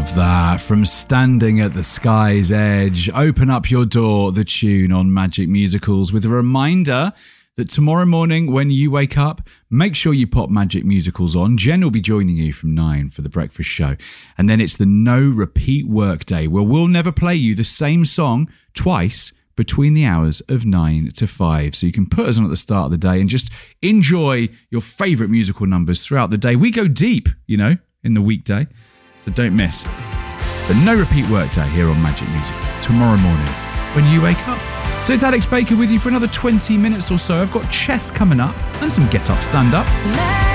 Love that. From Standing at the Sky's Edge. Open up your door, the tune on Magic Musicals, with a reminder that tomorrow morning when you wake up, make sure you pop Magic Musicals on. Jen will be joining you from 9 for the breakfast show. And then it's the no repeat workday, where we'll never play you the same song twice between the hours of 9 to 5. So you can put us on at the start of the day and just enjoy your favourite musical numbers throughout the day. We go deep, in the weekday. So don't miss the no repeat workday here on Magic Musicals tomorrow morning when you wake up. So it's Alex Baker with you for another 20 minutes or so. I've got chess coming up and some Get Up, Stand Up.